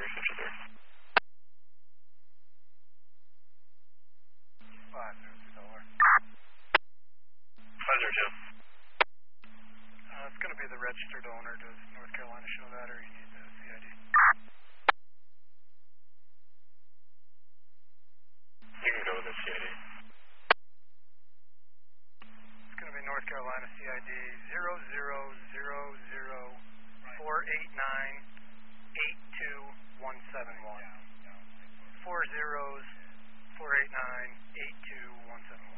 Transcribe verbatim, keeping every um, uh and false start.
three fifty-three. five zero two Delaware. five zero two. Uh, it's going to be the registered owner. Does North Carolina show that, or you need the C I D? You can go with the C I D. It's going to be North Carolina C I D zero zero zero zero four eight nine eight two one seven one. Four zeros, four eight nine eight two one seven one.